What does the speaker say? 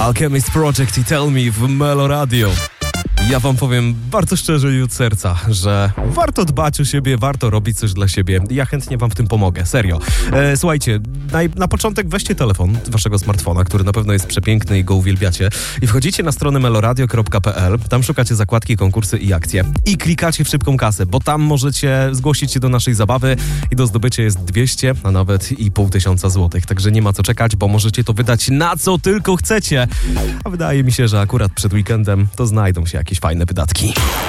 Alchemist Project i Tell Me w Melo Radio. Ja wam powiem bardzo szczerze i od serca, że warto dbać o siebie, warto robić coś dla siebie. Ja chętnie wam w tym pomogę, serio. Słuchajcie, na początek weźcie telefon waszego smartfona, który na pewno jest przepiękny i go uwielbiacie, i wchodzicie na stronę meloradio.pl, tam szukacie zakładki, konkursy i akcje i klikacie w szybką kasę, bo tam możecie zgłosić się do naszej zabawy i do zdobycia jest 200, a nawet i 500 złotych. Także nie ma co czekać, bo możecie to wydać na co tylko chcecie. A wydaje mi się, że akurat przed weekendem to znajdą się jakieś fajne wydatki.